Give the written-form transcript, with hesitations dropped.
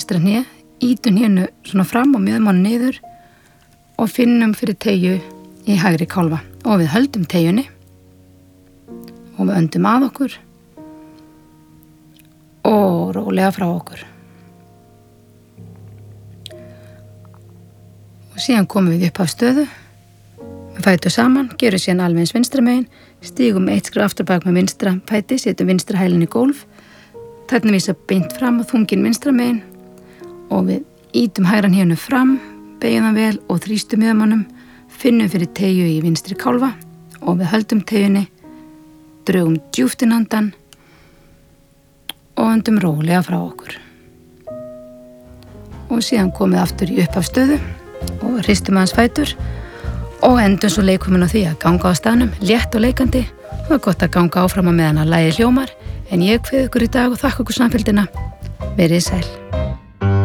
vinstra hné, ítum hnénu svona fram og miðum hann niður og finnum fyrir teygju í hægri kálfa og við höldum teygjunni og við öndum að okkur og rólega frá okkur. Og síðan komum við upp af stöðu, við fætum saman, gerum síðan alveg eins vinstra megin, stígum eitt skref aftur bak með vinstra fæti, setjum vinstra hælinn í gólf, tærnar vísa beint fram og þunginn vinstra megin og við ítum hægran hnénu fram, beygjum það vel og þrýstum miðjumanum, finnum fyrir teygju í vinstri kálfa og við höldum teygjunni, drögum djúpt inn andann og öndum rólega frá okkur. Og síðan komum við aftur í upphafsstöðu og hristum aðeins fætur og endum svo leikumin á því að ganga á staðnum, létt og leikandi. Það er gott að ganga áfram á meðan að lagið hljómar, en ég kveð ykkur í dag og þakka ykkur samfylgdina. Verið sæl.